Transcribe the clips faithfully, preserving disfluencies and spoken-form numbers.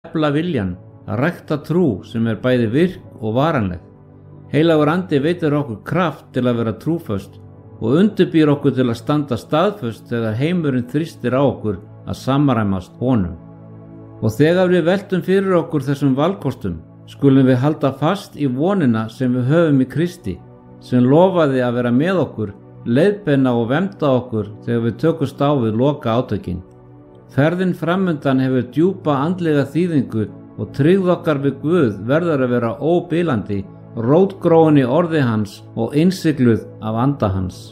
efla viljan, að rækta trú sem er bæði virk og varanleg. Heilagur andi veitir okkur kraft til að vera trúföst og undirbýr okkur til að standa staðföst þegar heimurinn þrýstir á okkur að samræmast honum. Og þegar við veltum fyrir okkur þessum valkostum, skulum við halda fast í vonina sem við höfum í Kristi, sem lofaði að vera með okkur, leiðbeina og vernda okkur þegar við tökumst á við loka átökin. Ferðin framundan hefur djúpa andlega þýðingu og tryggð okkar við Guð verður að vera óbilandi, rótgróin í orði hans og innsigluð af anda hans.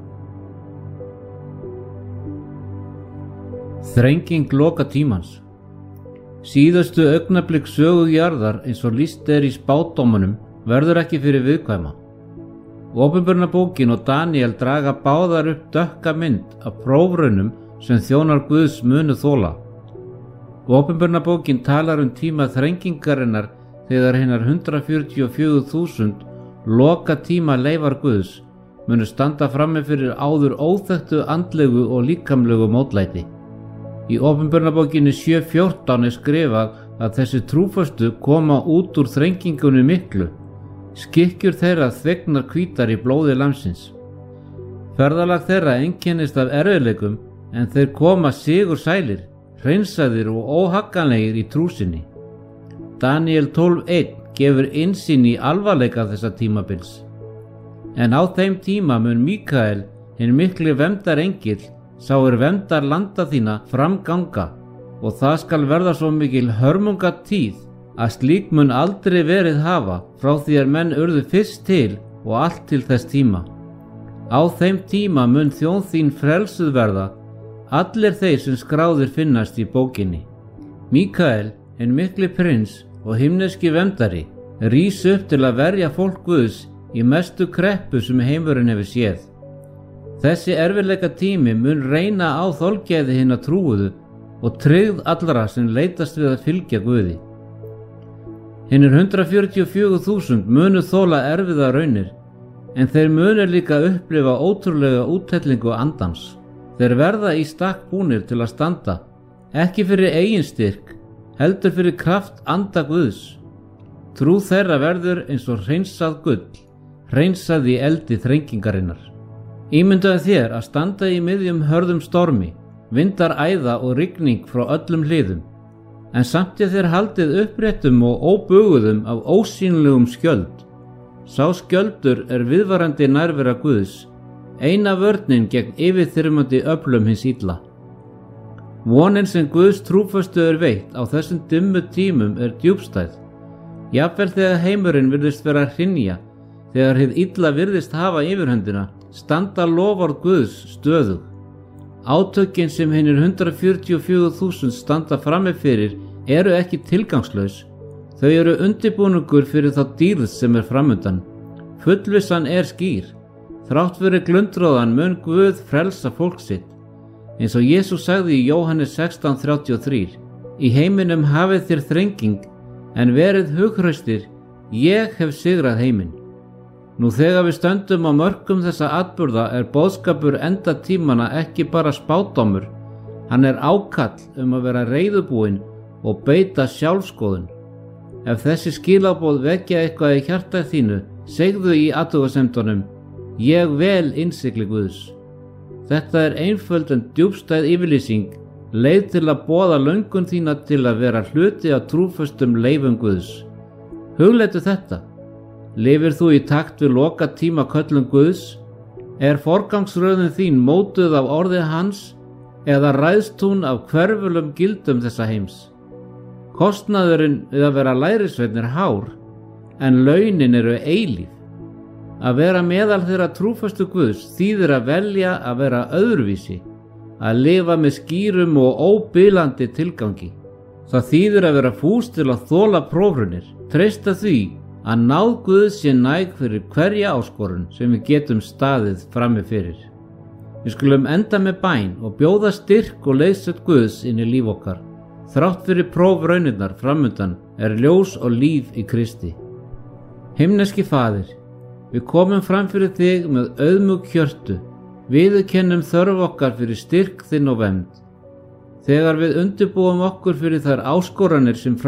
Þrenging loka tímans. Síðustu augnablik sögu jarðar eins og lýst er í spádómunum verður ekki fyrir viðkvæma. Opinberunarbókin og Daníel draga báðar upp dökka mynd af prófraunum sem þjónar Guðs munu þola. Opinberunarbókin talar um tíma þrengingarinnar þegar hinnar hundrað fjörutíu og fjögur þúsund loka tíma leifar Guðs munu standa frammi fyrir áður óþekktu andlegu og líkamlegu mótlæti. Í Opinberunarbókinni sjö fjórtán er skrifað að þessi trúföstu koma út úr þrengingunni miklu, skikkjur þeirra þvegnar hvítar í blóði lamsins. Ferðalag þeirra einkennist af erfiðleikum en þeir koma sigursælir, hreinsaðir og óhagganlegir í trú sinni. Daníel tólf eitt gefur innsýn í alvarleika þessa tímabils. En á þeim tíma mun Míkael, hinn mikli verndarengill, sá er verndar landa þína framganga og það skal verða svo mikil hörmunga tíð að slík mun aldrei verið hafa frá því að menn urðu fyrst til og allt til þess tíma. Á þeim tíma mun þjón þín frelsuð verða, allir þeir sem skráðir finnast í bókinni. Míkael, hinn mikli prins og himneski verndari, rís upp til að verja fólk Guðs í mestu kreppu sem heimurinn hefur séð. Þessi erfiðleika tími mun reyna á þolgæði hinna trúuðu og tryggð allra sem leitast við að fylgja Guði. Hinnir hundrað fjörutíu og fjögur þúsund munu þola erfiða raunir, en þeir munu líka upplifa ótrúlega úthellingu andans. Þeir verða í stakk búnir til að standa, ekki fyrir eigin styrk, heldur fyrir kraft anda Guðs. Trú þeirra verður eins og hreinsað gull, hreinsað í eldi þrengingarinnar. Ímyndaðu þér að standa í miðjum hörðum stormi, vindar æða og rigning frá öllum hliðum, en samt er þér haldið uppréttum og óbuguðum af ósýnilegum skjöld. Sá skjöldur er viðvarandi nærvera Guðs, eina vörnin gegn yfirþyrmandi öflum hins illa. Vonin sem Guðs trúföstu er veitt á þessum dimmu tímum er djúpstæð, jafnvel þegar heimurinn virðist vera að hrynja, þegar hið illa virðist hafa yfirhöndina, standa loforð Guðs stöðug. Átökin sem hinir hundrað fjörutíu og fjögur þúsund standa frammi fyrir eru ekki tilgangslaus. Þau eru undirbúningur fyrir þá dýrð sem er framundan. Fullvissan er skýr. Þrátt fyrir glundróðan mun Guð frelsa fólk sitt. Eins og Jesús sagði í Jóhannes sextán þrjátíu og þrjú: Í heiminum hafið þér þrenging, en verið hughraustir, ég hef sigrað heiminn. Nú þegar við stöndum á mörkum þessa atburða er boðskapur enda tímana ekki bara spádómur, hann er ákall um að vera reiðubúinn og beita sjálfskoðun. Ef þessi skilaboð vekja eitthvað í hjarta þínu, segðu í athugasemdunum: Ég vel innsigli Guðs. Þetta er einföld en djúpstæð yfirlýsing, leið til að boða löngun þína til að vera hluti af trúföstum leifum Guðs. Hugleitu þetta. Lifir þú í takt við loka tíma köllum Guðs? Er forgangsröðin þín mótuð af orði hans eða ræðst hún af hverfulum gildum þessa heims? Kostnaðurinn við að vera lærisveinn er hár, en launin eru eilíf. Að vera meðal þeirra trúföstu Guðs þýðir að velja að vera öðruvísi, að lifa með skýrum og óbilandi tilgangi. Það þýðir að vera fús til að þola prófraunir, treysta því að náð Guðs sé næg fyrir hverja áskorun sem við getum staðið frammi fyrir. Við skulum enda með bæn og bjóða styrk og leiðsögn Guðs inn í líf okkar. Þrátt fyrir prófraunirnar framundan er ljós og líf í Kristi. Himneski Faðir, við komum fram fyrir þig með auðmjúk hjörtu, viðurkennum þörf okkar fyrir styrk þinn og vernd. Þegar við undirbúum okkur fyrir þær áskoranir sem